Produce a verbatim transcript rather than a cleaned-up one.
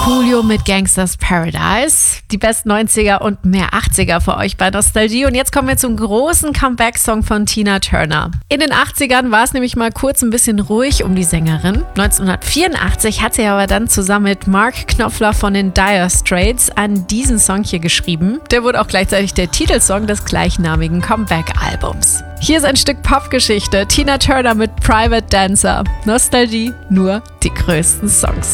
Coolio mit Gangsters Paradise. Die besten neunziger und mehr achtziger für euch bei Nostalgie. Und jetzt kommen wir zum großen Comeback-Song von Tina Turner. In den achtzigern war es nämlich mal kurz ein bisschen ruhig um die Sängerin. neunzehnhundertvierundachtzig hat sie aber dann zusammen mit Mark Knopfler von den Dire Straits an diesen Song hier geschrieben. Der wurde auch gleichzeitig der Titelsong des gleichnamigen Comeback-Albums. Hier ist ein Stück Popgeschichte. Tina Turner mit Private Dancer. Nostalgie, nur die größten Songs.